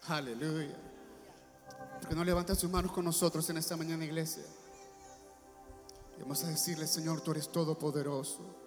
Aleluya. ¿Por qué no levanta sus manos con nosotros en esta mañana, iglesia? Y vamos a decirle: Señor, tú eres todopoderoso.